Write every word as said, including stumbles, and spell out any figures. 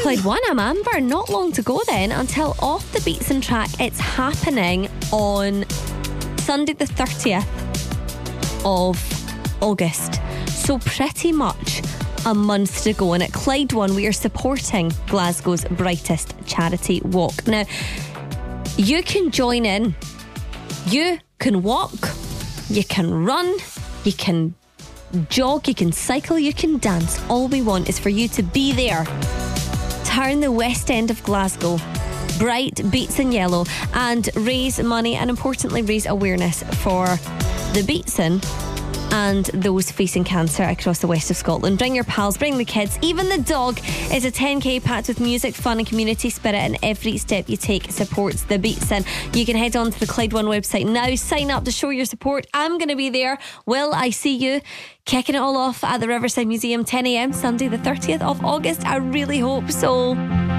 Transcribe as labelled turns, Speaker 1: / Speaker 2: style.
Speaker 1: Clyde one, I'm Amber. Not long to go then until Off the Beatson track. It's happening on Sunday the thirtieth of August. So pretty much a month to go. And at Clyde one, we are supporting Glasgow's brightest charity walk. Now, you can join in. You can walk. You can run. You can jog. You can cycle. You can dance. All we want is for you to be there. Turn the West End of Glasgow bright, Beatson yellow, and raise money and importantly raise awareness for the Beatson and those facing cancer across the west of Scotland. Bring your pals, bring the kids, even the dog. It's a ten k packed with music, fun and community spirit, and every step you take supports the Beatson. You can head on to the Clyde one website now, sign up to show your support. I'm going to be there. Will I see you? Kicking it all off at the Riverside Museum, ten a m Sunday the thirtieth of August. I really hope so.